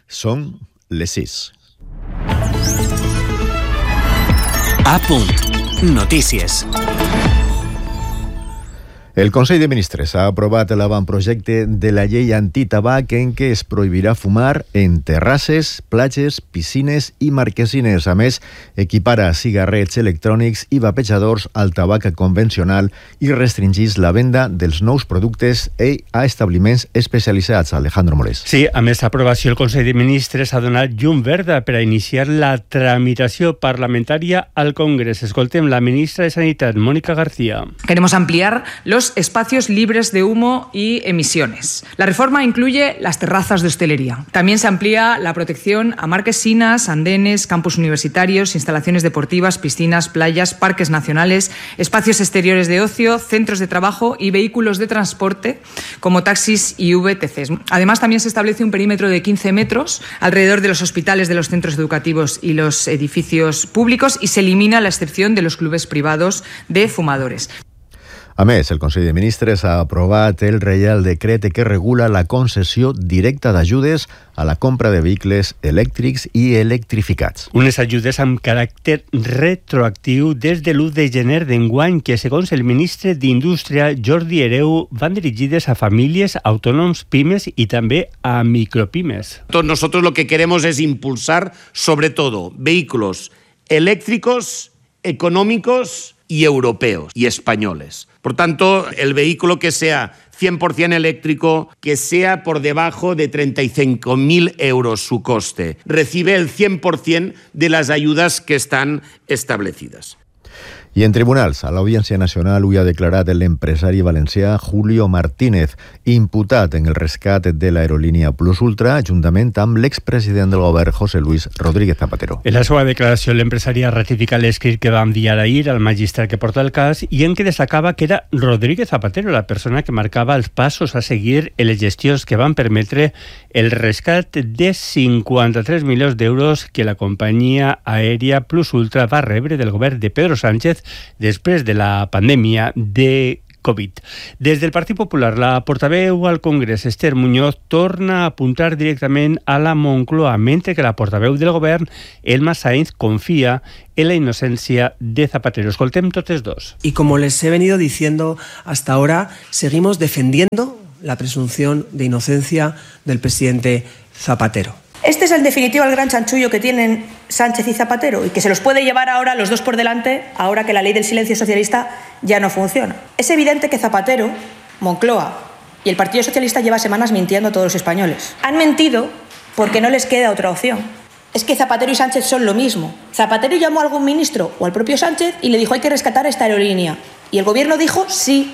Són les 6. A punt. Notícies. El Consell de Ministres ha aprovat l'avantprojecte de la llei antitabac en què es prohibirà fumar en terrasses, platges, piscines i marquesines. A més, equipara cigarrets electrònics i vapejadors al tabac convencional i restringís la venda dels nous productes a establiments especialitzats. Alejandro Molés. Sí, amb aquesta aprovació el Consell de Ministres ha donat llum verda per a iniciar la tramitació parlamentària al Congrés. Escoltem la ministra de Sanitat, Mónica García. Queremos ampliar los espacios libres de humo y emisiones. La reforma incluye las terrazas de hostelería. También se amplía la protección a marquesinas, andenes, campus universitarios, instalaciones deportivas, piscinas, playas, parques nacionales, espacios exteriores de ocio, centros de trabajo y vehículos de transporte como taxis y VTCs. Además, también se establece un perímetro de 15 metros alrededor de los hospitales, de los centros educativos y los edificios públicos y se elimina la excepción de los clubes privados de fumadores. A més, el Consell de Ministres ha aprovat el Reial Decret que regula la concessió directa d'ajudes a la compra de vehicles elèctrics i electrificats. Unes ajudes amb caràcter retroactiu des de l'1 de gener d'enguany que, segons el ministre d'Indústria, Jordi Hereu, van dirigides a famílies, autònoms, pimes y també a micropimes. Nosotros lo que queremos es impulsar, sobre todo, vehículos eléctricos, económicos y europeos y españoles. Por tanto, el vehículo que sea 100% eléctrico, que sea por debajo de 35.000 euros su coste, recibe el 100% de las ayudas que están establecidas. I en tribunals, a l'Audiència Nacional ho ha declarat l'empresari valencià Julio Martínez, imputat en el rescat de l'aerolínia Plus Ultra, juntament amb l'expresident del govern, José Luis Rodríguez Zapatero. En la seva declaració, l'empresari ha ratificat l'escrit que va enviar ahir al magistrat que porta el cas i en què destacava que era Rodríguez Zapatero la persona que marcava els passos a seguir en les gestions que van permetre el rescat de 53 milions d'euros que la companyia aèria Plus Ultra va rebre del govern de Pedro Sánchez després de la pandèmia de Covid. Des del Partit Popular, la portaveu al Congrés, Esther Muñoz, torna a apuntar directament a la Moncloa, mentre que la portaveu del govern, Elma Sainz, confía en la inocencia de Zapatero. Escoltem totes dos. Y como les he venido diciendo hasta ahora, seguimos defendiendo la presunción de inocencia del presidente Zapatero. Este es en definitiva el gran chanchullo que tienen Sánchez y Zapatero y que se los puede llevar ahora los dos por delante, ahora que la ley del silencio socialista ya no funciona. Es evidente que Zapatero, Moncloa y el Partido Socialista lleva semanas mintiendo a todos los españoles. Han mentido porque no les queda otra opción. Es que Zapatero y Sánchez son lo mismo. Zapatero llamó a algún ministro o al propio Sánchez y le dijo hay que rescatar esta aerolínea. Y el gobierno dijo sí.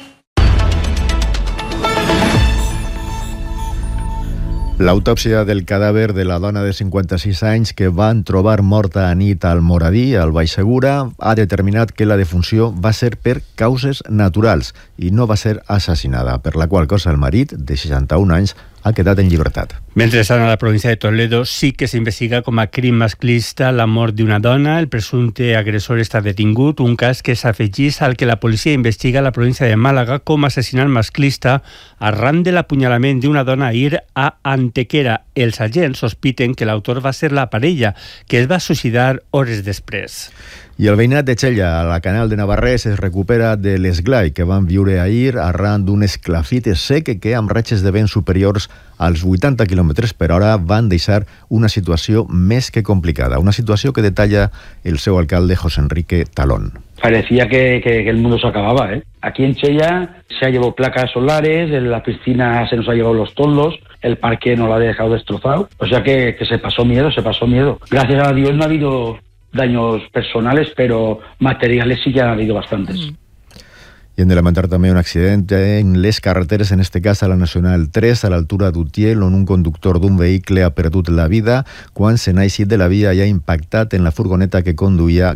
L'autòpsia del cadàver de la dona de 56 anys que van trobar morta a nit al Moradí, al Baix Segura, ha determinat que la defunció va ser per causes naturals i no va ser assassinada, per la qual cosa el marit, de 61 anys, ha quedat en llibertat. Mentrestant, a la província de Toledo sí que s'investiga com a crim masclista la mort d'una dona. El presumpte agressor està detingut, un cas que s'afegís al que la policia investiga a la província de Màlaga com a assassinat masclista arran de l'apunyalament d'una dona ahir a Antequera. Els agents sospiten que l'autor va ser la parella, que es va suïcidar hores després. I el veïnat de Xella, a la Canal de Navarrés, es recupera de l'esglai que van viure ahir arran d'un esclafit sec que amb ratxes de vent superiors als 80 km per hora van deixar una situació més que complicada. Una situació que detalla el seu alcalde, José Enrique Talón. Parecía que el mundo se acababa, ¿eh? Aquí en Chella se ha llevado placas solares, en la piscina se nos ha llevado los toldos, el parque nos lo ha dejado destrozado. O sea que se pasó miedo. Gracias a Dios no ha habido daños personales, pero materiales sí que han habido bastantes. I hem de lamentar també un accident en les carreteres, en este cas a la Nacional 3, a l'altura d'Utiel, on un conductor d'un vehicle ha perdut la vida quan se n'ha eixit de la via i ha impactat en la furgoneta que conduïa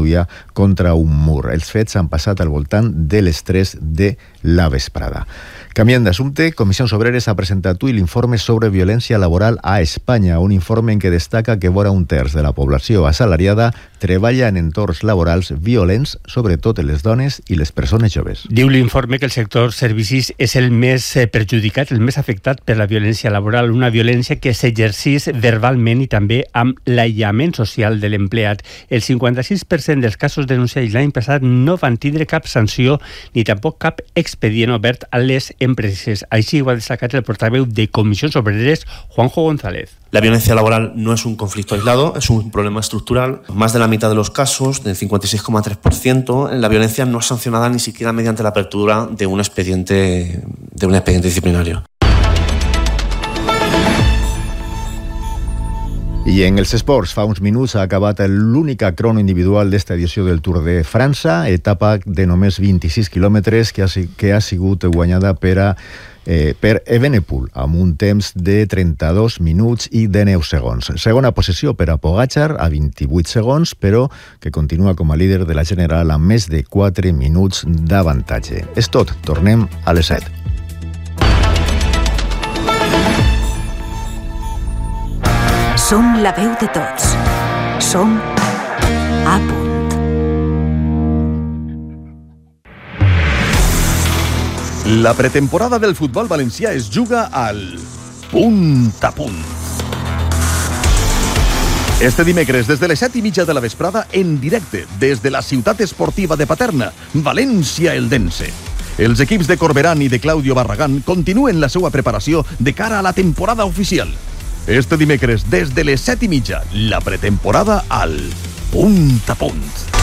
contra un mur. Els fets han passat al voltant de les 3 de la vesprada. Canviant d'assumpte, Comissions Obreres ha presentat avui l'informe sobre violència laboral a Espanya, un informe en què destaca que vora un terç de la població assalariada treballa en entorns laborals violents, sobretot les dones i les persones joves. Diu l'informe que el sector servicis és el més perjudicat, el més afectat per la violència laboral, una violència que s'exercís verbalment i també amb l'aïllament social de l'empleat. El 56% dels casos denunciats l'any passat no van tindre cap sanció ni tampoc cap expedient obert a les empresas. Així ho ha destacat el portaveu de Comissions Obreres, Juanjo González. La violencia laboral no es un conflicto aislado, es un problema estructural. Más de la mitad de los casos, del 56,3%, la violencia no es sancionada ni siquiera mediante la apertura de un expediente disciplinario. I en els esports, fa uns minuts ha acabat l'única crono individual d'esta edició del Tour de França, etapa de només 26 quilòmetres que ha sigut guanyada per Evenepoel, amb un temps de 32 minuts i 19 segons. Segona posició per a Pogačar, a 28 segons, però que continua com a líder de la general amb més de 4 minuts d'avantatge. És tot, tornem a les 7. Som la veu de tots. Som a punt. La pretemporada del futbol valencià es juga al punt a punt. Este dimecres, des de les 7:30 de la vesprada, en directe, des de la ciutat esportiva de Paterna, València-Eldense. Els equips de Corberán i de Claudio Barragán continuen la seva preparació de cara a la temporada oficial. Este dimecres, des de les 7:30, la pretemporada al punt a punt.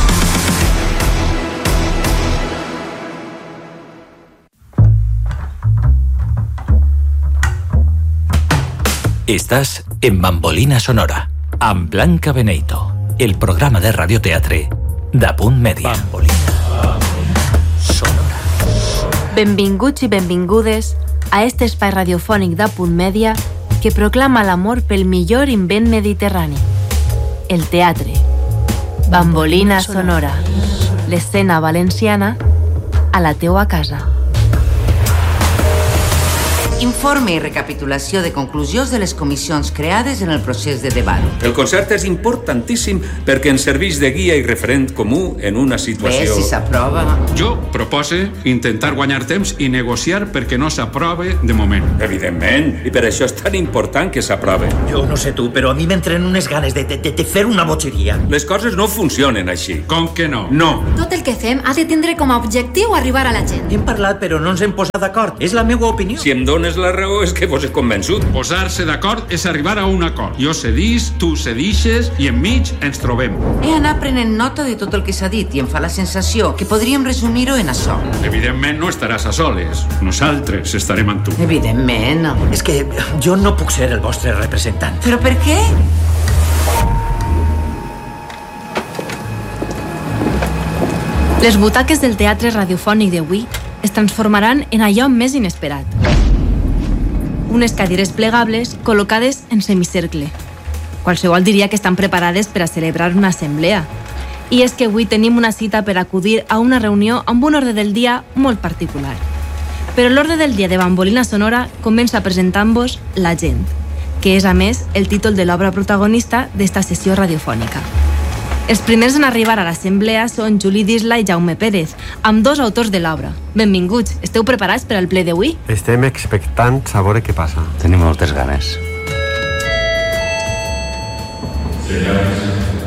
Estás en Bambolina Sonora, amb Blanca Beneito, el programa de radioteatre de Punt Mèdia. Bambolina Sonora. Benvinguts i benvingudes a este espai radiofònic de Punt Mèdia que proclama l'amor pel millor invent mediterrani, el teatre. Bambolina Sonora, l'escena valenciana a la teua casa. Informe i recapitulació de conclusions de les comissions creades en el procés de debat. El concert és importantíssim perquè ens serveix de guia i referent comú en una situació... Bé, si s'aprova... Jo propose intentar guanyar temps i negociar perquè no s'aprove de moment. Evidentment, i per això és tan important que s'aprove. Jo no sé tu, però a mi m'entren unes ganes de fer una botxeria. Les coses no funcionen així. Com que no? No. Tot el que fem ha de tindre com a objectiu arribar a la gent. Hem parlat, però no ens hem posat d'acord. És la meva opinió. Si em dones la raó és que vos he convençut. Posar-se d'acord és arribar a un acord. Jo cedís, tu cedixes i enmig ens trobem. He anat prenent nota de tot el que s'ha dit i em fa la sensació que podríem resumir-ho en això. Evidentment no estaràs a soles. Nosaltres estarem amb tu. Evidentment. És que jo no puc ser el vostre representant. Però per què? Les butaques del teatre radiofònic d'avui es transformaran en allò més inesperat. Unes cadires plegables col·locades en semicercle. Qualsevol diria que estan preparades per a celebrar una assemblea. I és que avui tenim una cita per acudir a una reunió amb un ordre del dia molt particular. Però l'ordre del dia de Bambolina Sonora comença presentant-vos La gent, que és, a més, el títol de l'obra protagonista d'esta sessió radiofònica. Els primers en arribar a l'assemblea són Juli Disla i Jaume Pérez, amb dos autors de l'obra. Benvinguts, esteu preparats per al ple d'avui? Estem expectants a veure què passa. Tenim moltes ganes. Senyors,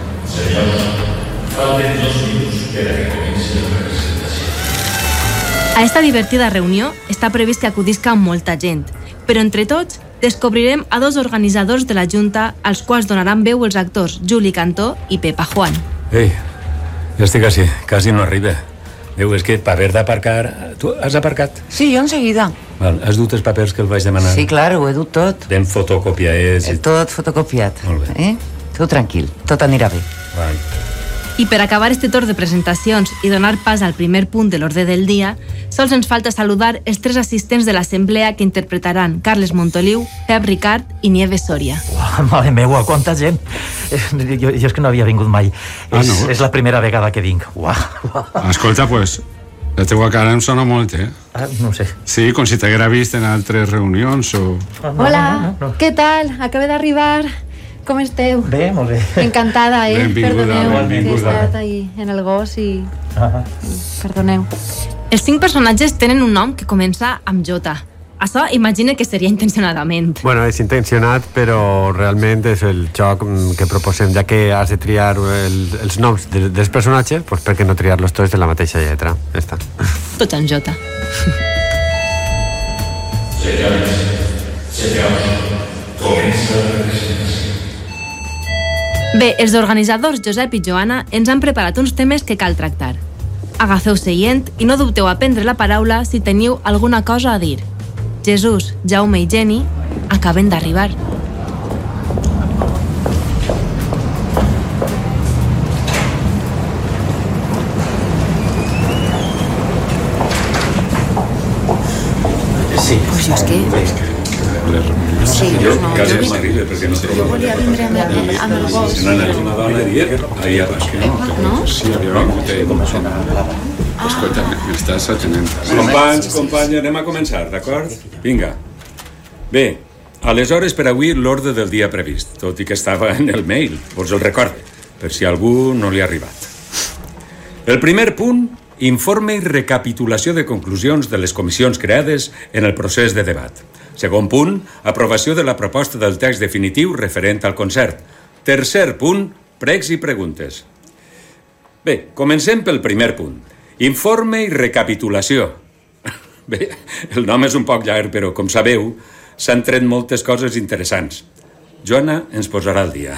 falten 2 minuts per a que comenci la presentació. A esta divertida reunió està previst que acudisca molta gent, però entre tots descobrirem a dos organitzadors de la Junta als quals donaran veu els actors Juli Cantó i Pepa Juan. Ei, ja estic quasi no arriba. Déu, és que per haver d'aparcar... Tu has aparcat? Sí, jo enseguida. Val, has dut els papers que els vaig demanar? Sí, clar, ho he dut tot. Ben fotocopiats... Tot fotocopiat. Molt bé. Tu tranquil, tot anirà bé. Val. I per acabar este torn de presentacions i donar pas al primer punt de l'ordre del dia, sols ens falta saludar els 3 assistents de l'assemblea que interpretaran Carles Montoliu, Pep Ricard i Nieves Soria. Mare meua, quanta gent! Jo és que no havia vingut mai. És la primera vegada que vinc. Escolta, pues, La teua cara em sona molt, No sé. Sí, com si t'haguera vist en altres reunions o... Hola, què tal? Acabé d'arribar. Com esteu? Bé, molt bé. Encantada, Benvinguda, Perdoneu, que he benvinguda. estat ahí en el gos i... Perdoneu. Els 5 personatges tenen un nom que comença amb J. Això imagine que seria intencionadament. Bueno, és intencionat, però realment és el joc que proposem, ja que has de triar els noms dels personatges, doncs per què no triar-los tots de la mateixa lletra? Ja està. Tots en J. Senyors, comença la presentació. Bé, els organitzadors Josep i Joana ens han preparat uns temes que cal tractar. Agafeu seient i no dubteu a prendre la paraula si teniu alguna cosa a dir. Jesús, Jaume i Jenny acaben d'arribar. Sí. Pues jo és que... Sí, quasi m'arriba perquè no trobo... Jo volia vindre amb el gos. Si no n'hi ha una dona ahir a baix, que no? No? Sí, havia vingut com som. Escolta, m'estàs atenent. Companys, anem a començar, d'acord? Vinga. Bé, aleshores per avui l'ordre del dia previst, tot i que estava en el mail, us el recorde, per si algú no li ha arribat. El primer punt, informe i recapitulació de conclusions de les comissions creades en el procés de debat. Segon punt, aprovació de la proposta del text definitiu referent al concert. Tercer punt, pregs i preguntes. Bé, comencem pel primer punt. Informe i recapitulació. Bé, el nom és un poc llarg, però, com sabeu, s'han tret moltes coses interessants. Joana ens posarà al dia.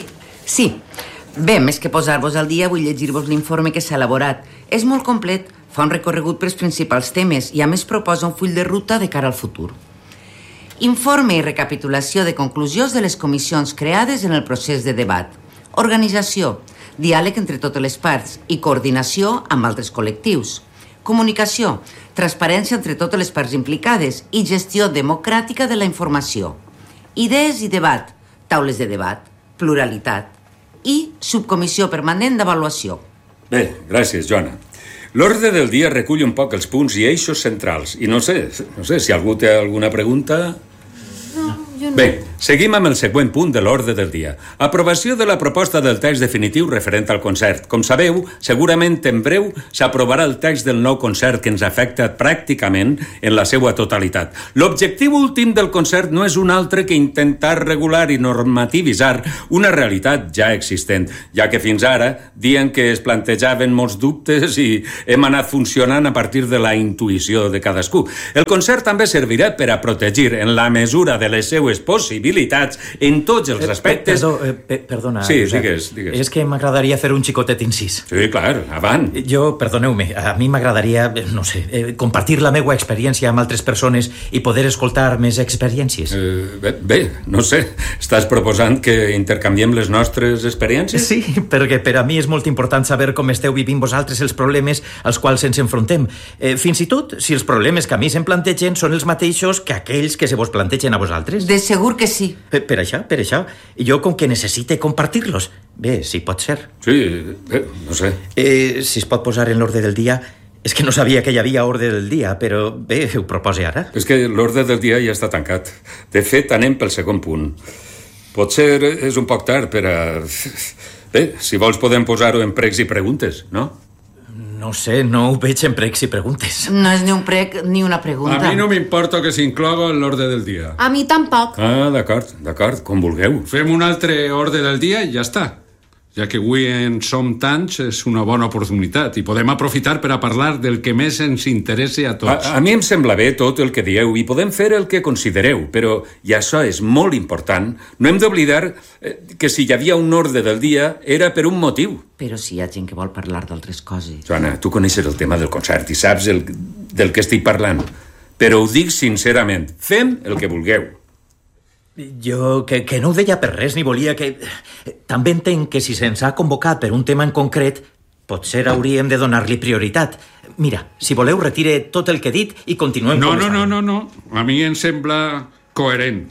Sí. Bé, més que posar-vos al dia, vull llegir-vos l'informe que s'ha elaborat. És molt complet, fa un recorregut pels principals temes i, a més, proposa un full de ruta de cara al futur. Informe i recapitulació de conclusions de les comissions creades en el procés de debat. Organització, diàleg entre totes les parts i coordinació amb altres col·lectius. Comunicació, transparència entre totes les parts implicades i gestió democràtica de la informació. Idees i debat, taules de debat, pluralitat i subcomissió permanent d'avaluació. Bé, gràcies, Joana. L'ordre del dia recull un poc els punts i eixos centrals. I no sé si algú té alguna pregunta... No, jo no. Bé, seguim amb el següent punt de l'ordre del dia. Aprovació de la proposta del text definitiu referent al concert. Com sabeu, segurament en breu s'aprovarà el text del nou concert que ens afecta pràcticament en la seva totalitat. L'objectiu últim del concert no és un altre que intentar regular i normativitzar una realitat ja existent, ja que fins ara diuen que es plantejaven molts dubtes i hem anat funcionant a partir de la intuïció de cadascú. El concert també servirà per a protegir, en la mesura de les seues possibilitats, en tots els aspectes... Perdona, sí, Josep. digues. És que m'agradaria fer un xicotet incís. Sí, clar, avant. Jo, perdoneu-me, a mi m'agradaria, no sé, compartir la meva experiència amb altres persones i poder escoltar més experiències. Bé, no sé, estàs proposant que intercanviem les nostres experiències? Sí, perquè per a mi és molt important saber com esteu vivint vosaltres els problemes als quals ens enfrontem. Fins i tot si els problemes que a mi se'm plantegen són els mateixos que aquells que se vos plantegen a vosaltres. De segur que sí. Per això. Jo com que necessite compartir-los. Bé, si pot ser. Sí, no sé. Si es pot posar en l'ordre del dia... És que no sabia que hi havia ordre del dia, però bé, ho propose ara. És que l'ordre del dia ja està tancat. De fet, anem pel segon punt. Potser és un poc tard per a... Bé, si vols podem posar-ho en pregs i preguntes, no? No sé, no ho veig en pregs i preguntes. No és ni un prec ni una pregunta. A mi no m'importa que s'incloga en l'ordre del dia. A mi tampoc. Ah, d'acord, com vulgueu. Fem un altre ordre del dia i ja està. Ja que avui en som tants, és una bona oportunitat i podem aprofitar per a parlar del que més ens interessa a tots. A mi em sembla bé tot el que dieu i podem fer el que considereu, però, i això és molt important, no hem d'oblidar que si hi havia un ordre del dia era per un motiu. Però si hi ha gent que vol parlar d'altres coses... Joana, tu coneixes el tema del concert i saps del que estic parlant, però ho dic sincerament, fem el que vulgueu. Jo, que no ho deia per res, ni volia que... També entenc que si se'ns ha convocat per un tema en concret, potser hauríem de donar-li prioritat. Mira, si voleu, retire tot el que he dit i continuem... No. A mi em sembla coherent.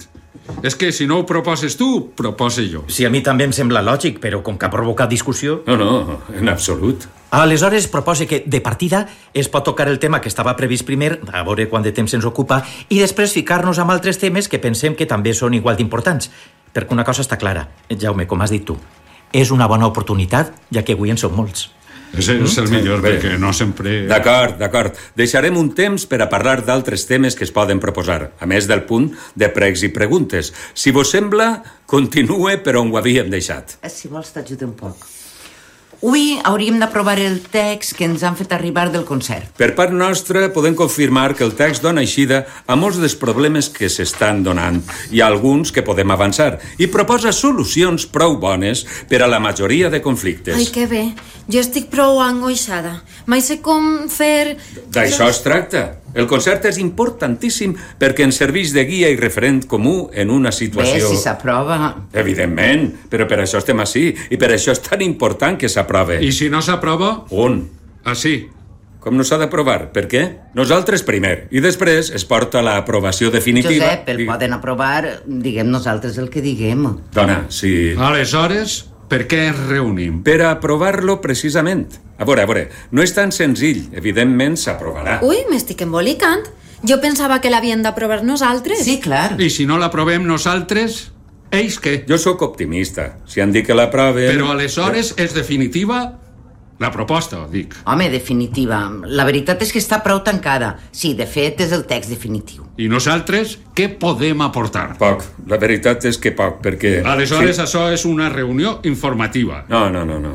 És que si no ho proposes tu, propose jo. Sí, a mi també em sembla lògic, però com que ha provocat discussió... No, en absolut. Aleshores, propose que, de partida, es pot tocar el tema que estava previst primer, a veure quant de temps ens ocupa, i després ficar-nos amb altres temes que pensem que també són igual d'importants. Perquè una cosa està clara, Jaume, com has dit tu, és una bona oportunitat, ja que avui en som molts. És el millor, perquè no sempre... D'acord. Deixarem un temps per a parlar d'altres temes que es poden proposar, a més del punt de pregs i preguntes. Si vos sembla, continue per on ho havíem deixat. Si vols, t'ajuda un poc. Avui hauríem d'aprovar el text que ens han fet arribar del concert. Per part nostra, podem confirmar que el text dona eixida a molts dels problemes que s'estan donant i a alguns que podem avançar i proposa solucions prou bones per a la majoria de conflictes. Ai, que bé. Jo estic prou angoixada. Mai sé com fer... D'això es tracta. El concert és importantíssim perquè ens serveix de guia i referent comú en una situació... Bé, si s'aprova... Evidentment, però per això estem ací i per això és tan important que s'aprove. I si no s'aprova? On? Ací. Com no s'ha d'aprovar? Per què? Nosaltres primer, i després es porta l'aprovació definitiva... Josep, el poden aprovar, diguem nosaltres el que diguem. Dona, si... Aleshores, per què ens reunim? Per aprovar-lo precisament. A veure, no és tan senzill. Evidentment s'aprovarà. Ui, m'estic embolicant. Jo pensava que l'havien d'aprovar nosaltres. Sí, clar. I si no l'aprovem nosaltres, ells què? Jo sóc optimista. Si han dit que l'aproven... Però aleshores és definitiva la proposta, dic. Home, definitiva. La veritat és que està prou tancada. Sí, de fet, és el text definitiu. I nosaltres, què podem aportar? Poc. La veritat és que poc, perquè... Aleshores, això és una reunió informativa. No.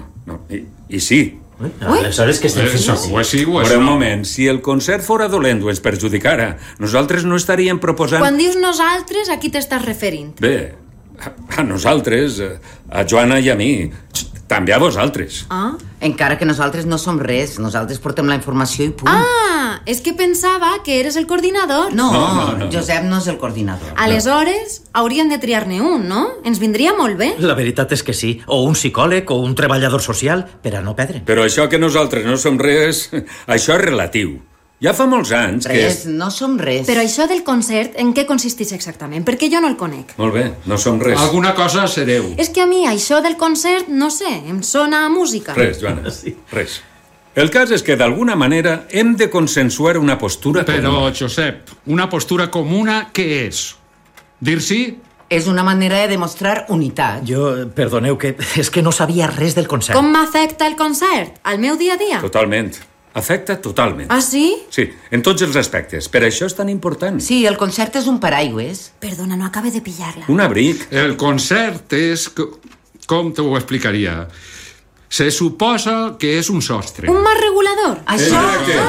I sí. Aleshores, què estem fent? Però un moment, si el concert fora dolent o ens perjudicara, nosaltres no estaríem proposant... Quan dius nosaltres, a qui t'estàs referint? Bé, a nosaltres, a Joana i a mi, també a vosaltres. Ah? Encara que nosaltres no som res, nosaltres portem la informació i punt. Ah, és que pensava que eres el coordinador. No, Josep no és el coordinador. Aleshores, hauríem de triar-ne un, no? Ens vindria molt bé. La veritat és que sí, o un psicòleg o un treballador social, per a no perdre. Però això que nosaltres no som res, això és relatiu. Ja fa molts anys que... Res, no som res. Però això del concert, en què consisteix exactament? Perquè jo no el conec. Molt bé, no som res. Alguna cosa sereu. És que a mi això del concert, no sé, em sona a música. Res, Joana, res. El cas és que d'alguna manera hem de consensuar una postura Però, comuna. Josep, una postura comuna què és? Dir sí? És una manera de demostrar unitat. Jo, perdoneu, que és que no sabia res del concert. Com m'afecta el concert? Al meu dia a dia? Totalment. Afecta totalment. Ah, sí? Sí, en tots els aspectes. Per això és tan important. Sí, el concert és un paraigües. Perdona, no acabe de pillar-la. Un abric. El concert és... Com t'ho explicaria? Se suposa que és un sostre. Un marc regulador? Això?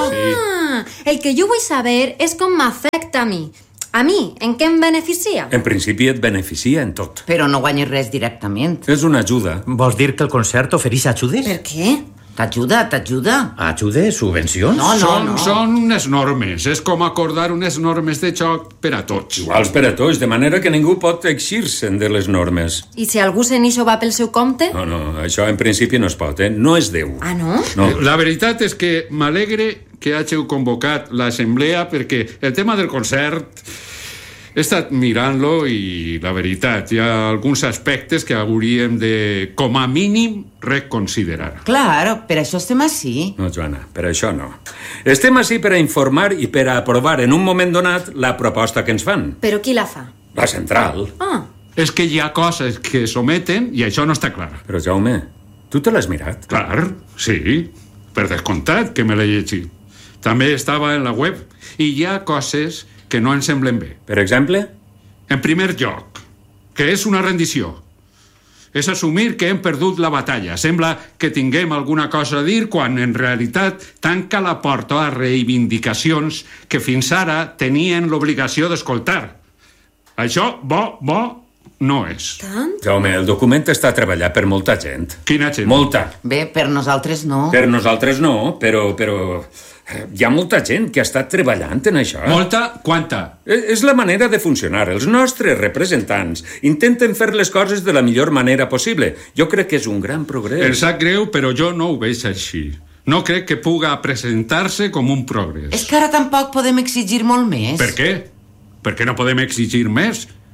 Ah, el que jo vull saber és com m'afecta a mi. A mi, en què em beneficia? En principi et beneficia en tot. Però no guanyes res directament. És una ajuda. Vols dir que el concert ofereix ajudes? Per què? T'ajuda. Ajudes? Subvencions? No. Són unes normes. És com acordar unes normes de joc per a tots. Iguals per a tots, de manera que ningú pot eixir-se'n de les normes. I si algú se n'ixo va pel seu compte? No, això en principi no es pot, No és Déu. Ah, no? No. La veritat és que m'alegre que hàgiu convocat l'assemblea perquè el tema del concert... He estat mirant-lo i la veritat, hi ha alguns aspectes que hauríem de, com a mínim, reconsiderar. Clar, per això estem ací. No, Joana, per això no. Estem ací per a informar i per a aprovar en un moment donat la proposta que ens fan. Però qui la fa? La central. Ah. És que hi ha coses que s'ometen i això no està clar. Però, Jaume, tu te l'has mirat? Clar, sí. Per descomptat que me l'he llegit. També estava en la web i hi ha coses que no ens semblen bé. Per exemple? En primer lloc, que és una rendició. És assumir que hem perdut la batalla. Sembla que tinguem alguna cosa a dir quan en realitat tanca la porta a reivindicacions que fins ara tenien l'obligació d'escoltar. Això, bo, no és. Tant? Jaume, el document està treballat per molta gent. Quina gent? Molta. Bé, per nosaltres no. Per nosaltres no, però hi ha molta gent que ha estat treballant en això. Molta? Quanta? És la manera de funcionar. Els nostres representants intenten fer les coses de la millor manera possible. Jo crec que és un gran progrés. Em sap greu, però jo no ho veig així. No crec que puga presentar-se com un progrés. És que ara tampoc podem exigir molt més. Per què? Per què no podem exigir més?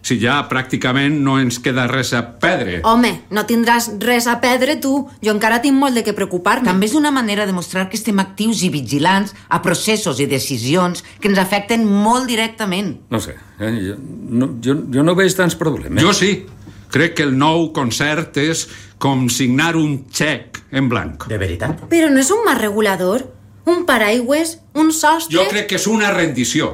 Si ja pràcticament no ens queda res a perdre. Home, no tindràs res a perdre tu. Jo encara tinc molt de què preocupar-me. També és una manera de mostrar que estem actius i vigilants a processos i decisions que ens afecten molt directament. No sé, jo no veig tants problemes. Jo sí. Crec que el nou concert és com signar un xec en blanc. De veritat? Però no és un marc regulador? Un paraigües? Un sostre? Jo crec que és una rendició.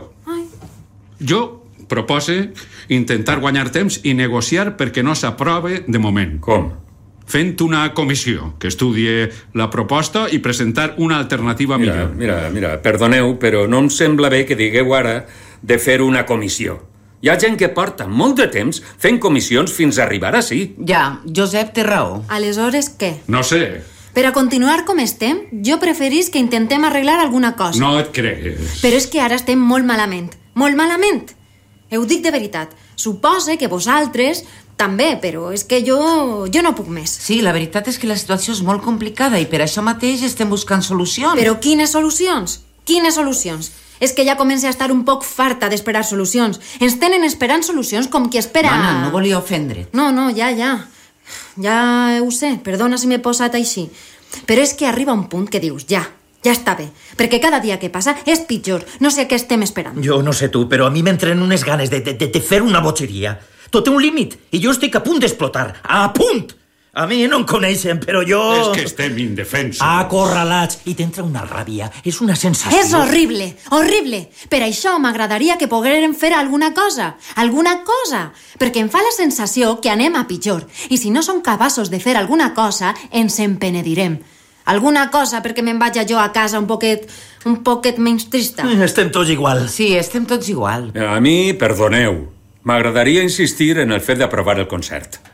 Jo propose intentar guanyar temps i negociar perquè no s'aprove de moment. Com? Fent una comissió que estudie la proposta i presentar una alternativa millor. Mira, perdoneu, però no em sembla bé que digueu ara de fer una comissió. Hi ha gent que porta molt de temps fent comissions fins a arribar ací. Ja, Josep té raó. Aleshores, què? No sé. Per a continuar com estem, jo preferís que intentem arreglar alguna cosa. No et cregues. Però és que ara estem molt malament. Molt malament. Ho dic de veritat. Supose que vosaltres també, però és que jo no puc més. Sí, la veritat és que la situació és molt complicada i per això mateix estem buscant solucions. Però quines solucions? Quines solucions? És que ja comença a estar un poc farta d'esperar solucions. Ens tenen esperant solucions com qui espera... Mana, no volia ofendre. No, ja. Ja ho sé, perdona si m'he posat així. Però és que arriba un punt que dius, ja està bé, perquè cada dia que passa és pitjor. No sé què estem esperant. Jo no sé tu, però a mi m'entren unes ganes de fer una bogeria. Tot té un límit, i jo estic a punt d'explotar. A punt! A mi no em coneixen, però jo... És que estem indefensos. Acorralats. I t'entra una ràbia. És una sensació... És horrible, horrible. Per això m'agradaria que poguérem fer alguna cosa. Alguna cosa. Perquè em fa la sensació que anem a pitjor. I si no som capaços de fer alguna cosa, ens en penedirem. Alguna cosa perquè me'n vaig jo a casa un poquet menys trista. Estem tots igual. Sí, estem tots igual. A mi, perdoneu, m'agradaria insistir en el fet d'aprovar el concert.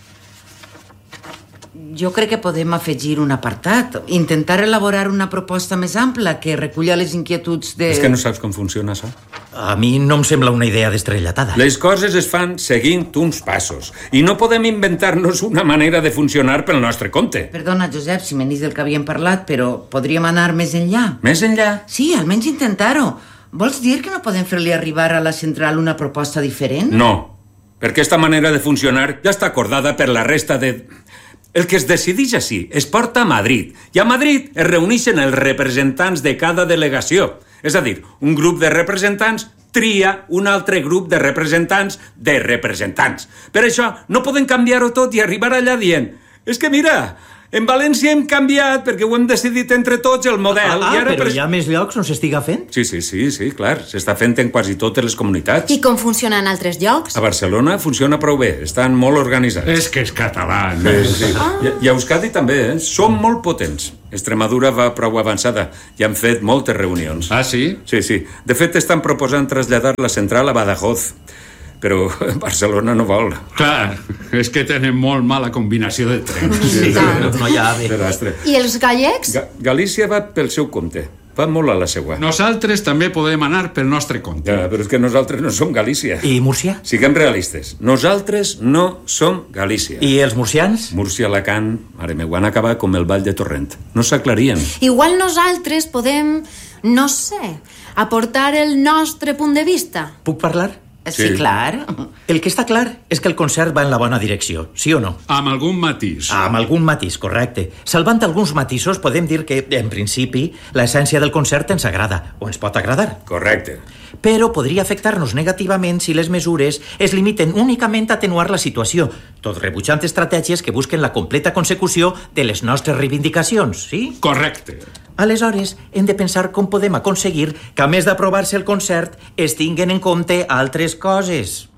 Jo crec que podem afegir un apartat, intentar elaborar una proposta més ampla que reculla les inquietuds de... És que no saps com funciona això? A mi no em sembla una idea d'estrellatada. Les coses es fan seguint uns passos i no podem inventar-nos una manera de funcionar pel nostre compte. Perdona, Josep, si m'he del que havíem parlat, però podríem anar més enllà. Més enllà? Sí, almenys intentar-ho. Vols dir que no podem fer-li arribar a la central una proposta diferent? No, perquè aquesta manera de funcionar ja està acordada per la resta de... El que es decideix així es porta a Madrid i a Madrid es reuneixen els representants de cada delegació. És a dir, un grup de representants tria un altre grup de representants de representants. Per això no poden canviar-ho tot i arribar allà dient és que mira, en València hem canviat perquè ho hem decidit entre tots el model. I ara però hi ha més llocs on s'estiga fent? Sí, clar, s'està fent en quasi totes les comunitats. I com funciona en altres llocs? A Barcelona funciona prou bé, estan molt organitzats. És que és català, no? Sí. I a Euskadi també, Som molt potents. Extremadura va prou avançada i han fet moltes reunions. Ah, sí? Sí. De fet, estan proposant traslladar la central a Badajoz. Però Barcelona no vol. Clar, és que tenen molt mala combinació de trens. Sí, no hi ha bé. I els gallecs? Galícia va pel seu compte. Va molt a la seua. Nosaltres també podem anar pel nostre compte. Ja, però és que nosaltres no som Galícia. I Múrcia? Siguem realistes. Nosaltres no som Galícia. I els murcians? Múrcia, Alacant, mare meu, van acabar com el Vall de Torrent. No s'aclarien. Igual nosaltres podem, no sé, aportar el nostre punt de vista. Puc parlar? Sí, clar. El que està clar és que el concert va en la bona direcció, sí o no? Amb algun matís. Amb algun matís, correcte. Salvant alguns matisos, podem dir que, en principi, l'essència del concert ens agrada, o ens pot agradar. Correcte. Però podria afectar-nos negativament si les mesures es limiten únicament a atenuar la situació, tot rebutjant estratègies que busquen la completa consecució de les nostres reivindicacions, sí? Correcte. Aleshores, hem de pensar com podem aconseguir que, a més d'aprovar-se el concert, es tinguen en compte altres coses.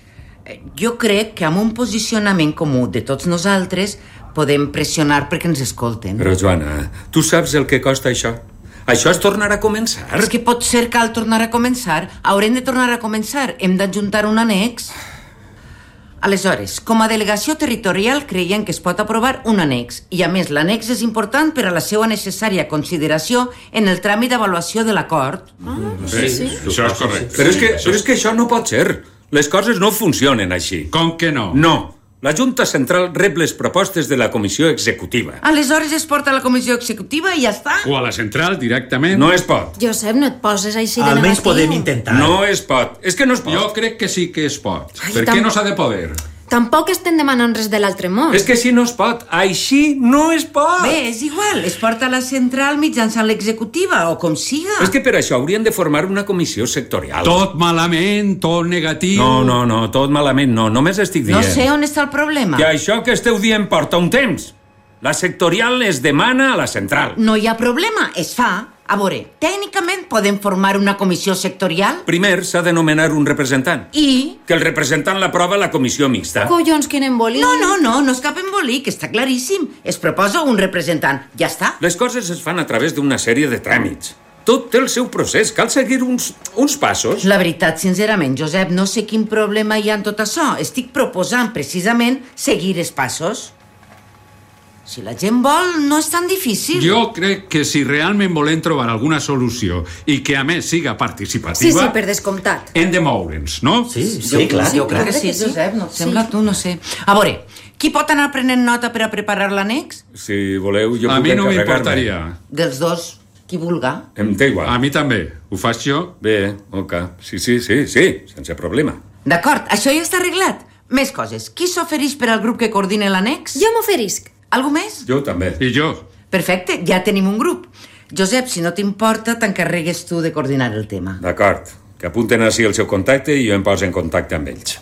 Jo crec que amb un posicionament comú de tots nosaltres podem pressionar perquè ens escolten. Però, Joana, tu saps el que costa això? Això és tornar a començar. És que pot ser cal tornar a començar. Haurem de tornar a començar. Hem d'adjuntar un annex. Aleshores, com a delegació territorial creiem que es pot aprovar un annex i, a més, l'annex és important per a la seva necessària consideració en el tràmit d'avaluació de l'acord. Sí. Això és correcte. Però és que això no pot ser. Les coses no funcionen així. Com que no? No. La Junta Central rep les propostes de la Comissió Executiva. Aleshores es porta a la Comissió Executiva i ja està. O a la central, directament. No es pot. Josep, no et poses així de negatiu. Almenys podem intentar. No es pot. És que no es pot. Jo crec que sí que es pot. Ai, Per què no s'ha de poder? Tampoc estem demanant res de l'altre món. És que així no es pot. Així no es pot. Bé, és igual. Es porta a la central mitjançant l'executiva, o com siga. És que per això haurien de formar una comissió sectorial. Tot malament, tot negatiu... No, tot malament no. Només estic dient... No sé on està el problema. Que això que esteu dient porta un temps. La sectorial es demana a la central. No hi ha problema, es fa. A veure, tècnicament podem formar una comissió sectorial? Primer s'ha de nomenar un representant. I? Que el representant l'aprova la comissió mixta. Collons, quin embolic. No és cap embolic, està claríssim. Es proposa un representant, ja està. Les coses es fan a través d'una sèrie de tràmits. Tot té el seu procés, cal seguir uns passos. La veritat, sincerament, Josep, no sé quin problema hi ha en tot això. Estic proposant, precisament, seguir els passos. Si la gent vol, no és tan difícil. Jo crec que si realment volem trobar alguna solució i que a més siga participativa... Sí, per descomptat. Hem de moure'ns, no? Sí, clar. Jo crec que sí, Josep, no et sembla? Tu, no sé. A veure, qui pot anar prenent nota per a preparar l'annex? Si voleu, jo a puc mi no encarregar-me. m'importaria. Dels dos, qui vulga. Em té igual. A mi també. Ho faig jo? Bé, ok. Sí, sense problema. D'acord, això ja està arreglat. Més coses. Qui s'ofereix per al grup que coordina l'annex? Jo m'oferisc. Algú més? Jo també. I jo? Perfecte, ja tenim un grup. Josep, si no t'importa, t'encarregues tu de coordinar el tema. D'acord. Que apunten així el seu contacte i jo em poso en contacte amb ells.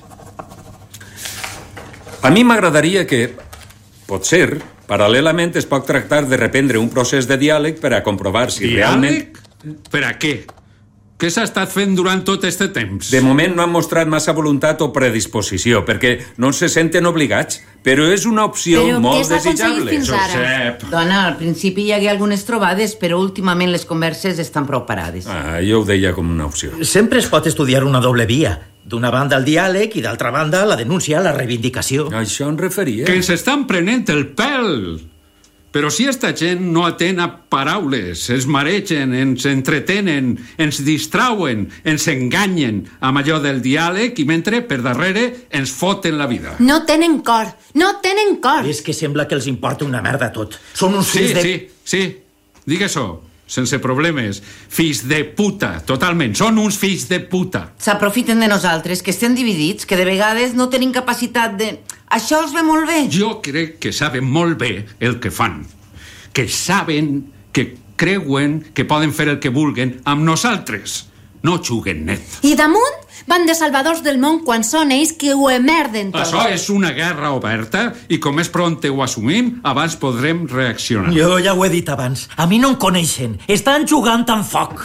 A mi m'agradaria que, potser, paral·lelament es pot tractar de reprendre un procés de diàleg per a comprovar si realment... Diàleg? Per a què? Què s'ha estat fent durant tot aquest temps? De moment no han mostrat massa voluntat o predisposició, perquè no se senten obligats, però és una opció molt desitjable. Fins ara? Dona, al principi hi hagué algunes trobades, però últimament les converses estan prou parades. Jo ho deia com una opció. Sempre es pot estudiar una doble via. D'una banda el diàleg i d'altra banda la denúncia, la reivindicació. Això em referia. Que ens estan prenent el pèl! Però si esta gent no atén a paraules, es maregen, ens entretenen, ens distrauen, ens enganyen amb allò del diàleg i mentre, per darrere, ens foten la vida. No tenen cor, no tenen cor. És que sembla que els importa una merda tot. Són uns fills de... Sí, digue això, sense problemes. Fills de puta, totalment, són uns fills de puta. S'aprofiten de nosaltres, que estem dividits, que de vegades no tenim capacitat de... Això els ve molt bé. Jo crec que saben molt bé el que fan. Que saben, que creuen que poden fer el que vulguen amb nosaltres. No juguen net. I damunt van de salvadors del món quan són ells que ho emerden tot. Això és una guerra oberta i com més pront ho assumim, abans podrem reaccionar. Jo ja ho he dit abans. A mi no em coneixen. Estan jugant amb foc.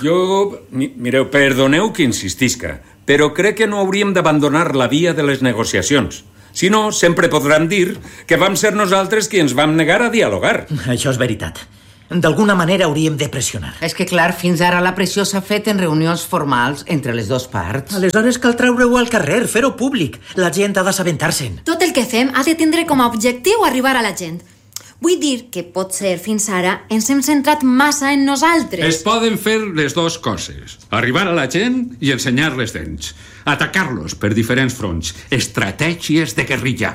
Mireu, perdoneu que insistisca, però crec que no hauríem d'abandonar la via de les negociacions. Si no, sempre podran dir que vam ser nosaltres qui ens vam negar a dialogar. Això és veritat. D'alguna manera hauríem de pressionar. És que, clar, fins ara la pressió s'ha fet en reunions formals entre les dues parts. Aleshores cal treure-ho al carrer, fer-ho públic. La gent ha d'assabentar-se'n. Tot el que fem ha de tindre com a objectiu arribar a la gent. Vull dir que potser fins ara ens hem centrat massa en nosaltres. Es poden fer les dues coses. Arribar a la gent i ensenyar les dents. Atacar-los per diferents fronts. Estratègies de guerrilla.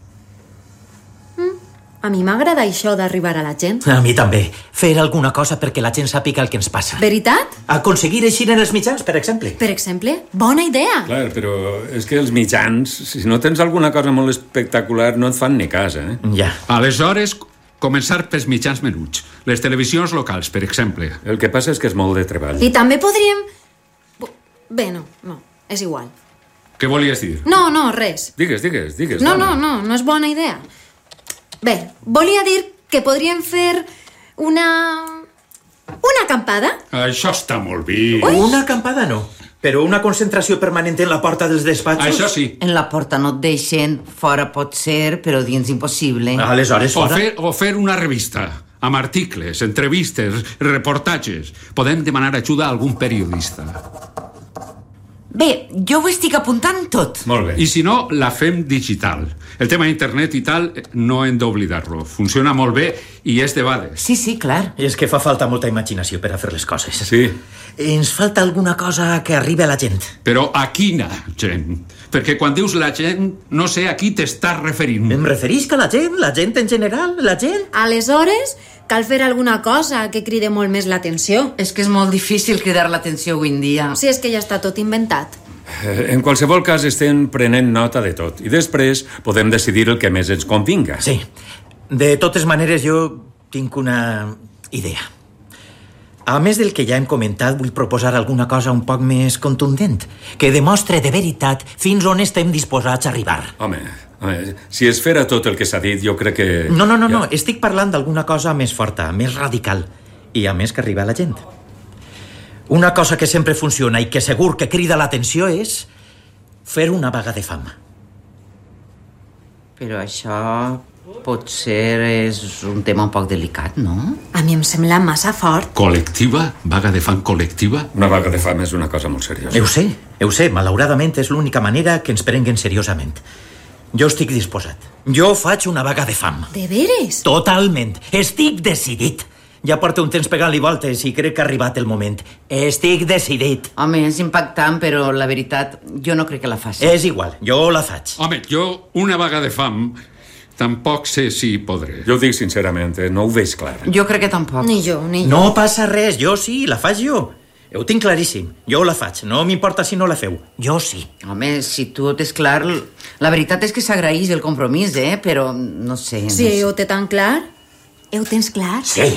A mi m'agrada això d'arribar a la gent. A mi també. Fer alguna cosa perquè la gent sàpiga el que ens passa. Veritat? Aconseguir eixir en els mitjans, per exemple. Per exemple? Bona idea. Clar, però és que els mitjans, si no tens alguna cosa molt espectacular, no et fan ni cas, eh? Ja. Aleshores, començar pels mitjans menuts. Les televisions locals, per exemple. El que passa és que és molt de treball. I també podríem... Bé, no, és igual. Què volies dir? No, res. Digues. No és bona idea. Bé, volia dir que podríem fer una acampada. Això està molt bé. Una acampada no, però una concentració permanent en la porta dels despatxos. Això sí. En la porta no et deixen, fora pot ser, però dins impossible. Aleshores fora. O fer una revista, amb articles, entrevistes, reportatges. Podem demanar ajuda a algun periodista. Bé, jo ho estic apuntant tot. Molt bé. I si no, la fem digital. El tema internet i tal, no hem d'oblidar-lo. Funciona molt bé i és debades. Sí, clar. És que fa falta molta imaginació per a fer les coses. Sí. Ens falta alguna cosa que arribi a la gent. Però a quina gent? Perquè quan dius la gent, no sé a qui t'estàs referint. Em referisc a la gent en general, la gent. Aleshores, cal fer alguna cosa que cride molt més l'atenció. És que és molt difícil cridar l'atenció avui en dia. Si és que ja està tot inventat. En qualsevol cas, estem prenent nota de tot i després podem decidir el que més ens convinga. Sí. De totes maneres, jo tinc una idea. A més del que ja hem comentat, vull proposar alguna cosa un poc més contundent, que demostre de veritat fins on estem disposats a arribar. Home, si es fera tot el que s'ha dit, jo crec que... No, estic parlant d'alguna cosa més forta, més radical, i a més que arriba a la gent. Una cosa que sempre funciona i que segur que crida l'atenció és fer una vaga de fam. Però això potser és un tema un poc delicat, no? A mi em sembla massa fort. Col·lectiva? Vaga de fam col·lectiva? Una vaga de fam és una cosa molt seriosa. Ho sé, malauradament és l'única manera que ens prenguen seriosament. Jo estic disposat. Jo faig una vaga de fam. De veres? Totalment. Estic decidit. Ja porto un temps pegant-li voltes i crec que ha arribat el moment. Estic decidit. Home, és impactant, però la veritat, jo no crec que la faci. És igual, jo la faig. Home, jo una vaga de fam tampoc sé si podré. Jo ho dic sincerament, no ho veig clar. Jo crec que tampoc. Ni jo. No passa res, jo sí, la faig jo. Ho tinc claríssim. Jo la faig. No m'importa si no la feu. Jo sí. Home, si tu ho tens clar... La veritat és que s'agraeix el compromís, però no sé. Sí, ho té tan clar? Ho tens clar? Sí.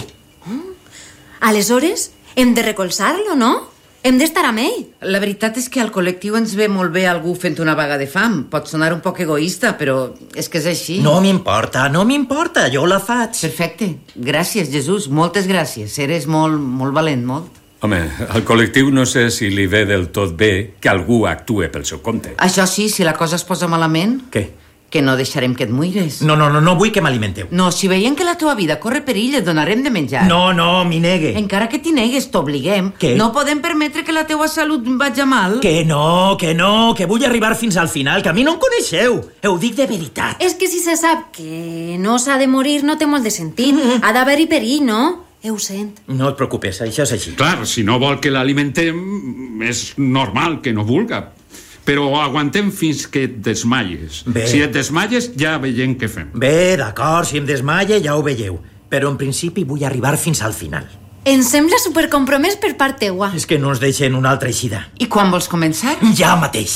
Aleshores, hem de recolzar-lo, no? Hem d'estar amb ell. La veritat és que al col·lectiu ens ve molt bé algú fent una vaga de fam. Pot sonar un poc egoista, però és que és així. No m'importa, jo la faig. Perfecte. Gràcies, Jesús, moltes gràcies. Eres molt valent, molt. Home, al col·lectiu no sé si li ve del tot bé que algú actue pel seu compte. Això sí, si la cosa es posa malament... Què? Que no deixarem que et muires. No vull que m'alimenteu. No, si veiem que la teva vida corre perill, et donarem de menjar. No, m'hi negue. Encara que t'hi negues, t'obliguem. Què? No podem permetre que la teua salut vagi mal. Que no, que vull arribar fins al final, que a mi no em coneixeu. Ho dic de veritat. És que si se sap que no s'ha de morir no té molt de sentit. Ha d'haver-hi perill, no? Ho sent. No et preocupes, això és així. Clar, si no vol que l'alimentem, és normal que no vulga. Però aguantem fins que et desmaies. Bé. Si et desmaies, ja veiem què fem. Bé, d'acord, si em desmaie ja ho veieu. Però en principi vull arribar fins al final. Em sembla supercompromès per part teua. És que no ens deixen una altra eixida. I quan vols començar? Ja mateix.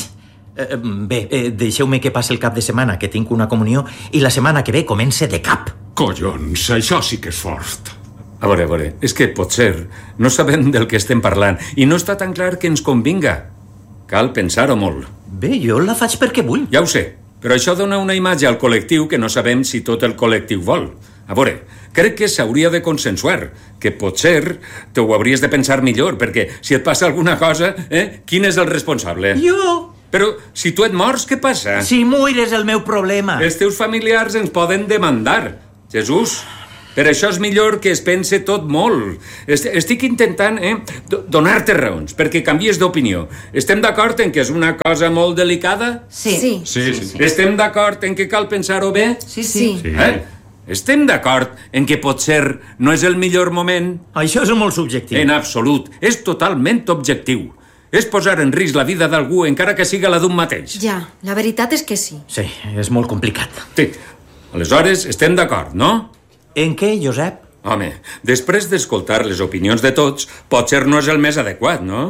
Deixeu-me que passi el cap de setmana, que tinc una comunió, i la setmana que ve comence de cap. Collons, això sí que és fort. A veure, és que potser no sabem del que estem parlant i no està tan clar que ens convinga. Cal pensar-ho molt. Bé, jo la faig perquè vull. Ja ho sé, però això dona una imatge al col·lectiu que no sabem si tot el col·lectiu vol. A veure, crec que s'hauria de consensuar, que potser t'ho hauries de pensar millor, perquè si et passa alguna cosa, quin és el responsable? Jo. Però si tu et mors, què passa? Si muir és el meu problema. Els teus familiars ens poden demandar. Jesús, per això és millor que es pense tot molt. Estic intentant donar-te raons perquè canvies d'opinió. Estem d'acord en que és una cosa molt delicada? Sí. Estem d'acord en que cal pensar-ho bé? Sí. Estem d'acord en que potser no és el millor moment? Això és molt subjectiu. En absolut. És totalment objectiu. És posar en risc la vida d'algú encara que siga la d'un mateix. Ja, la veritat és que sí. Sí, és molt complicat. Sí. Aleshores, estem d'acord, no? En què, Josep? Home, després d'escoltar les opinions de tots, potser no és el més adequat, no?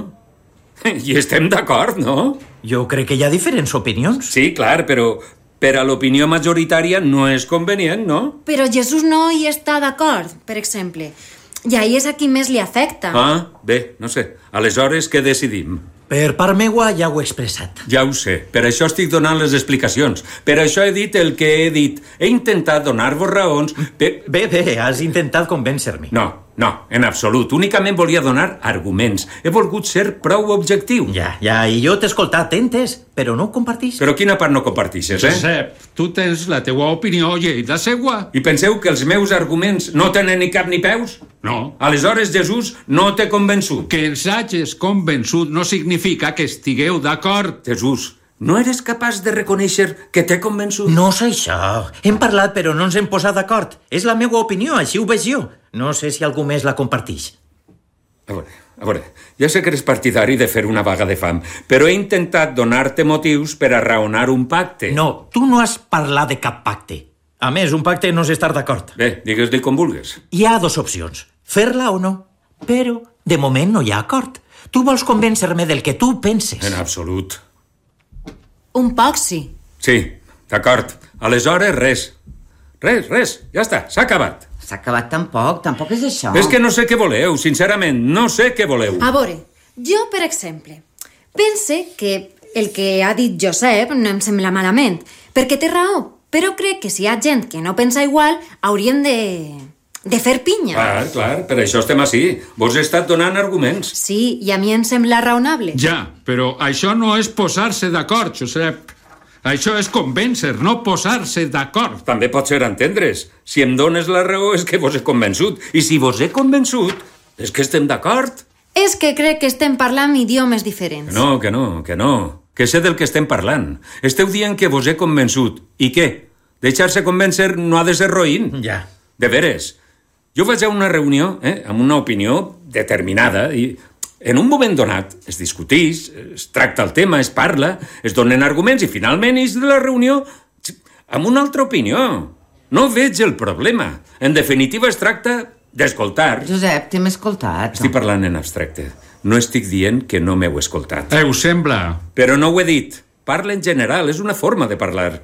I estem d'acord, no? Jo crec que hi ha diferents opinions. Sí, clar, però per a l'opinió majoritària no és convenient, no? Però Jesús no hi està d'acord, per exemple. I ahir és a qui més li afecta. Bé, no sé. Aleshores, què decidim? Per part meua ja ho he expressat. Ja ho sé, per això estic donant les explicacions. Per això he dit el que he dit. He intentat donar-vos raons... Bé, has intentat convèncer-me. No, en absolut. Únicament volia donar arguments. He volgut ser prou objectiu. Ja, i jo t'he escoltat, t'entes, però no ho compartix. Però quina part no compartixes, Josep, tu tens la teua opinió i ell la seua. I penseu que els meus arguments no tenen ni cap ni peus? No. Aleshores, Jesús no t'he convençut. Que els hagis convençut no significa que estigueu d'acord. Jesús, no eres capaç de reconèixer que t'he convençut? No és això. Hem parlat, però no ens hem posat d'acord. És la meva opinió, així ho veig jo. No sé si algú més la comparteix. A veure, A veure, ja sé que eres partidari de fer una vaga de fam, però he intentat donar-te motius per a raonar un pacte. No, tu no has parlat de cap pacte. A més, un pacte no és estar d'acord. Bé, digues-li com vulgues. Hi ha dues opcions, fer-la o no. Però, de moment, no hi ha acord. Tu vols convèncer-me del que tu penses. En absolut. Un poc, sí. Sí, d'acord. Aleshores, res. Res, ja està, s'ha acabat. S'ha acabat tampoc és això. És que no sé què voleu, sincerament, no sé què voleu. A veure, jo, per exemple, pense que el que ha dit Josep no em sembla malament, perquè té raó, però crec que si hi ha gent que no pensa igual, hauríem de fer pinya. Clar, per això estem ací. Vos he estat donant arguments. Sí, i a mi em sembla raonable. Ja, però això no és posar-se d'acord, Josep. Això és convèncer, no posar-se d'acord. També pot ser entendre's. Si em dones la raó és que vos he convençut. I si vos he convençut, és que estem d'acord. És que crec que estem parlant idiomes diferents. Que no. Que sé del que estem parlant. Esteu dient que vos he convençut. I què? Deixar-se convèncer no ha de ser roïn? Ja. De veres. Jo vaig a una reunió amb una opinió determinada i en un moment donat es discuteix, es tracta el tema, es parla, es donen arguments i finalment és de la reunió amb una altra opinió. No veig el problema. En definitiva es tracta d'escoltar. Josep, t'hem escoltat. Estic parlant en abstracte. No estic dient que no m'heu escoltat. Ho sembla. Però no ho he dit. Parla en general, és una forma de parlar.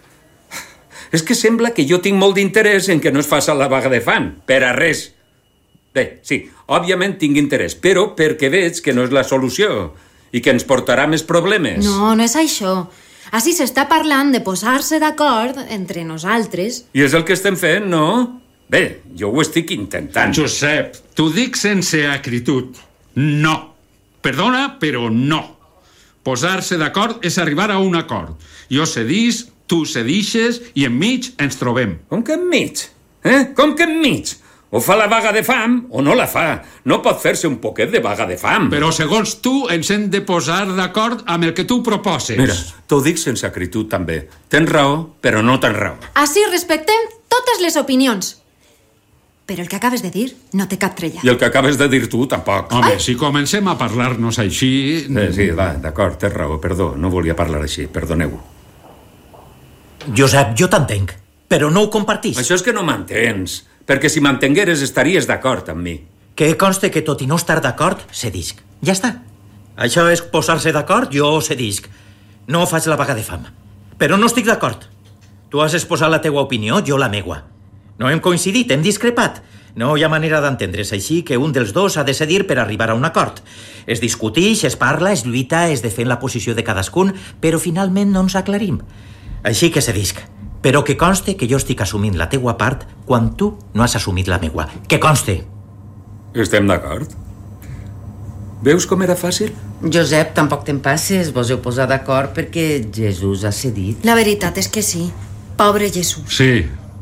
És que sembla que jo tinc molt d'interès en que no es faci la vaga de fam. Per a res. Bé, sí, òbviament tinc interès, però perquè veig que no és la solució i que ens portarà més problemes. No és això. Així s'està parlant de posar-se d'acord entre nosaltres. I és el que estem fent, no? Bé, jo ho estic intentant. Josep, t'ho dic sense acritud. No. Perdona, però no. Posar-se d'acord és arribar a un acord. Jo cedís, tu cedixes i enmig ens trobem. Com que enmig? Com que enmig? O fa la vaga de fam o no la fa. No pot fer-se un poquet de vaga de fam. Però segons tu ens hem de posar d'acord amb el que tu proposes. Mira, t'ho dic sense acritud també. Tens raó, però no tens raó. Així respectem totes les opinions. Però el que acabes de dir no té cap trella. I el que acabes de dir tu tampoc. Home, si comencem a parlar-nos així... Sí, va, d'acord, tens raó, perdó. No volia parlar així, perdoneu. Josep, jo t'entenc, però no ho compartís. Això és que no m'entens. Perquè si m'entengueres estaries d'acord amb mi. Que conste que tot i no estar d'acord, cedisc. Ja està. Això és posar-se d'acord, jo cedisc. No faig la vaga de fam. Però no estic d'acord. Tu has exposat la teua opinió, jo la meua. No hem coincidit, hem discrepat. No hi ha manera d'entendre's, així que un dels dos ha de cedir per arribar a un acord. Es discutix, es parla, es lluita, es defèn la posició de cadascun, però finalment no ens aclarim. Així que cedisc. Però que conste que jo estic assumint la teua part quan tu no has assumit la meua. Que conste. Estem d'acord? Veus com era fàcil? Josep, tampoc te'n passes. Vos heu posat d'acord perquè Jesús ha cedit. La veritat és que sí. Pobre Jesús. Sí.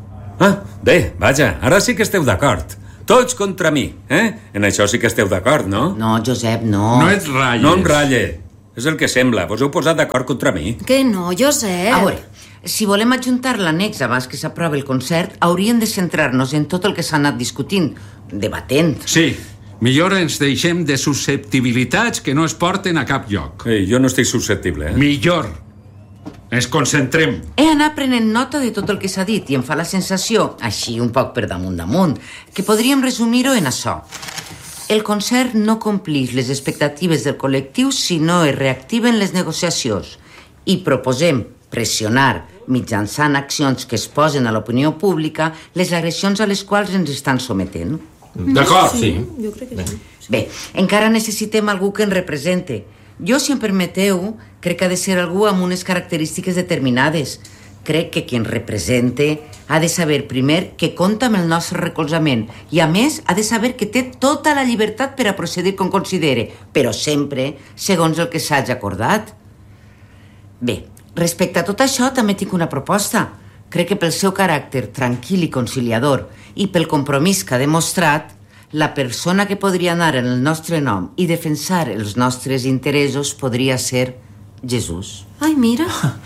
Bé, vaja, ara sí que esteu d'acord. Tots contra mi, En això sí que esteu d'acord, no? No, Josep, no. No et ratlles. No em ratlle. És el que sembla. Vos heu posat d'acord contra mi. Que no, Josep. A veure, si volem adjuntar l'annex abans que s'aprovi el concert, hauríem de centrar-nos en tot el que s'ha anat discutint, debatent. Sí, millor ens deixem de susceptibilitats que no es porten a cap lloc. Jo no estic susceptible, Millor. Ens concentrem. He anat prenent nota de tot el que s'ha dit i em fa la sensació, així un poc per damunt, que podríem resumir-ho en això. El concert no complix les expectatives del col·lectiu si no es reactiven les negociacions i proposem pressionar mitjançant accions que es posen a l'opinió pública les agressions a les quals ens estan sometent. D'acord, sí. Jo crec que sí. Bé, encara necessitem algú que ens represente. Jo, si em permeteu, crec que ha de ser algú amb unes característiques determinades. Crec que qui ens represente ha de saber primer que compta amb el nostre recolzament i, a més, ha de saber que té tota la llibertat per a procedir com considere, però sempre segons el que s'hagi acordat. Bé, respecte a tot això, també tinc una proposta. Crec que pel seu caràcter tranquil i conciliador i pel compromís que ha demostrat, la persona que podria anar en el nostre nom i defensar els nostres interessos podria ser Jesús. Ai, mira.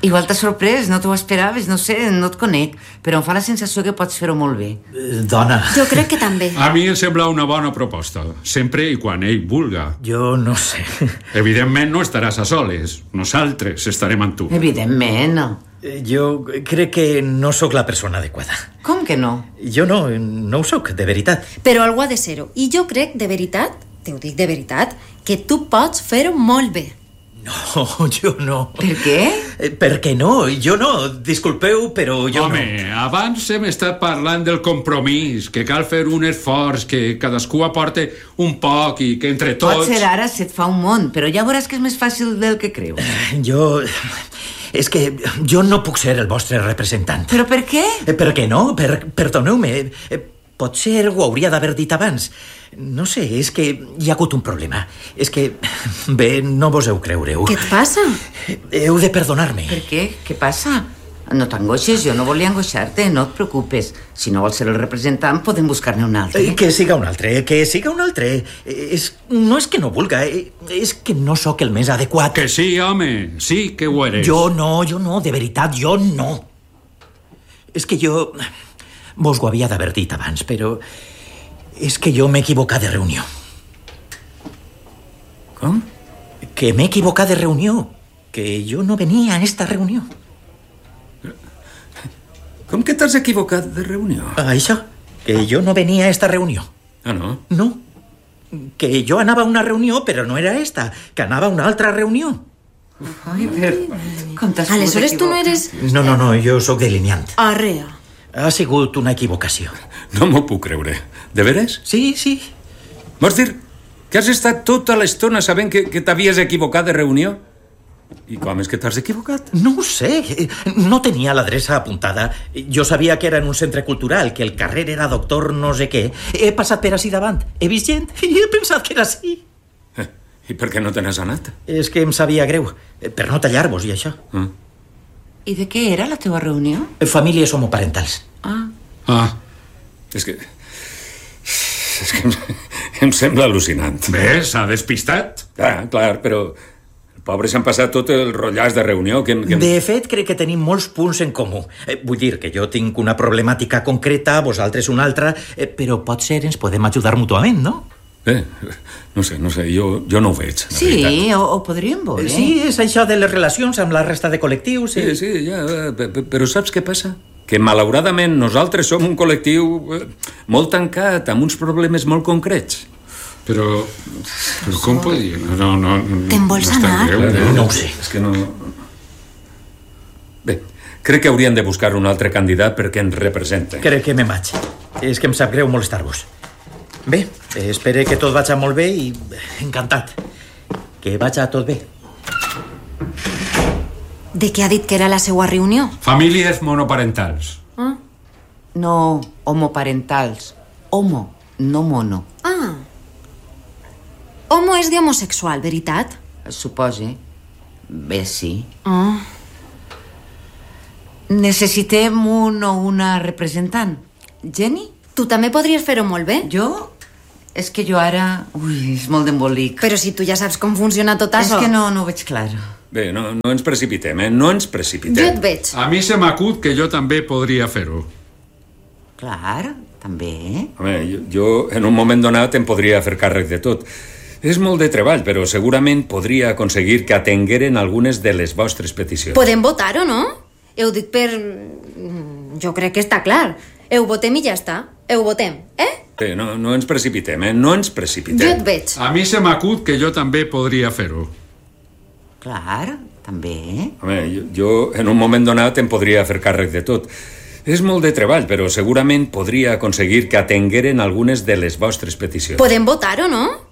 Igual t'ha sorprès, no t'ho esperaves, no sé, no et conec, però em fa la sensació que pots fer-ho molt bé. Dona. Jo crec que també. A mi em sembla una bona proposta, sempre i quan ell vulga. Jo no sé. Evidentment no estaràs a soles, nosaltres estarem amb tu. Evidentment, no. Jo crec que no sóc la persona adequada. Com que no? Jo no ho sóc, de veritat. Però algú ha de ser-ho. I jo crec, de veritat, te ho dic de veritat, que tu pots fer-ho molt bé. No, jo no. Per què? Perquè no, jo no. Disculpeu, però jo Home, no. abans hem estat parlant del compromís, que cal fer un esforç, que cadascú aporte un poc i que entre tots... Potser ara se't fa un món, però ja veuràs que és més fàcil del que creus. Jo... És que jo no puc ser el vostre representant. Però per què? Per què no? Perdoneu-me. Potser ho hauria d'haver dit abans. No sé, és que hi ha hagut un problema. És que, bé, no vos heu creureu. Què et passa? Heu de perdonar-me. Per què? Què passa? No t'angoixes, jo no volia angoixar-te, no et preocupes. Si no vols ser el representant, podem buscar-ne un altre. Que siga un altre, que siga un altre. No és que no vulga, és que no sóc el més adequat. Que sí, home, sí que ho eres. Jo no, de veritat, jo no. És que jo... Vos ho havia d'haver dit abans, però... És que jo m'he equivocat de reunió. Com? Que m'he equivocat de reunió. Que jo no venia a esta reunió. Com que t'has equivocat de reunió? Això, que jo no venia a esta reunió. Ah, no? No, que jo anava a una reunió, però no era esta, que anava a una altra reunió. Ai, com t'has Aleshores tu no eres... No, jo sóc delineant. Arrea. Ha sigut una equivocació. No m'ho puc creure. De veres? Sí. Vols dir que has estat tota l'estona sabent que t'havies equivocat de reunió? I com és que t'has equivocat? No ho sé, no tenia l'adreça apuntada. Jo sabia que era en un centre cultural, que el carrer era Doctor no sé què. He passat per ací davant, he vist gent i he pensat que era ací. I per què no te n'has anat? És que em sabia greu, per no tallar-vos i això. I de què era la teva reunió? Famílies homoparentals. És que em sembla al·lucinant. Bé, s'ha despistat. Clar, però... Pobres han passat tot el rotllàs de reunió que... De fet, crec que tenim molts punts en comú. Vull dir que jo tinc una problemàtica concreta, vosaltres una altra, però potser ens podem ajudar mútuament, no? No sé, jo no ho veig. Sí, ho podríem veure. Sí, és això de les relacions amb la resta de col·lectius. Sí, ja, però saps què passa? Que malauradament nosaltres som un col·lectiu molt tancat, amb uns problemes molt concrets. Però com podia? No. Te'n vols anar? No ho sé. És que no... Bé, crec que haurien de buscar un altre candidat perquè ens represente. Crec que me'n vaig. És que em sap greu molestar-vos. Bé, espero que tot vagi molt bé i encantat. Que vagi tot bé. De què ha dit que era la seva reunió? Famílies monoparentals. No, homoparentals. Homo, no mono. Homo és d'homosexual, veritat? Supose. Bé, sí. Necessitem un o una representant. Jenny? Tu també podries fer-ho molt bé. Jo? És que jo ara... Ui, és molt d'embolic. Però si tu ja saps com funciona tot això... És que no ho veig clar. Bé, no ens precipitem, No ens precipitem. Jo et veig. A mi se m'acut que jo també podria fer-ho. Clar, també. Home, jo en un moment donat em podria fer càrrec de tot. És molt de treball, però segurament podria aconseguir que atengueren algunes de les vostres peticions. Podem votar-ho, no? Heu dit per... Jo crec que està clar. Ho votem i ja està. Ho votem, Bé, no ens precipitem, No ens precipitem. Jo et veig. A mi se m'acut que jo també podria fer-ho. Clar, també. Home, jo en un moment donat em podria fer càrrec de tot. És molt de treball, però segurament podria aconseguir que atengueren algunes de les vostres peticions. Podem votar-ho, no?